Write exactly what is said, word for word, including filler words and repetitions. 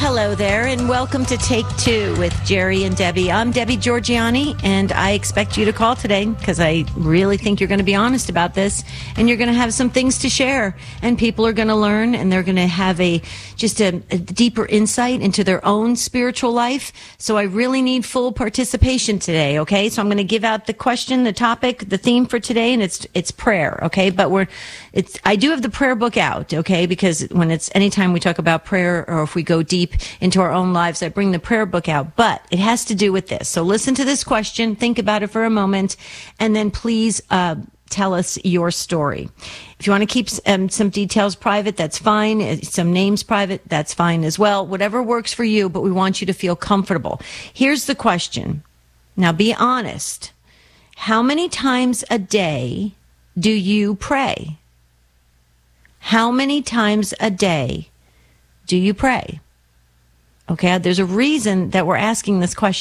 Hello there, and welcome to Take Two with Jerry and Debbie. I'm Debbie Georgiani, and I expect you to call today because I really think you're going to be honest about this, and you're going to have some things to share, and people are going to learn, and they're going to have a just a, a deeper insight into their own spiritual life. So I really need full participation today, okay? So I'm going to give out the question, the topic, the theme for today, and it's it's prayer, okay? But we're it's I do have the prayer book out, okay? Because when it's anytime we talk about prayer or if we go deep into our own lives, I bring the prayer book out, but it has to do with this. So listen to this question, think about it for a moment, and then please uh, tell us your story. If you want to keep um, some details private, that's fine. Some names private, that's fine as well. Whatever works for you, but we want you to feel comfortable. Here's the question. Now be honest. How many times a day do you pray? How many times a day do you pray? Okay, there's a reason that we're asking this question.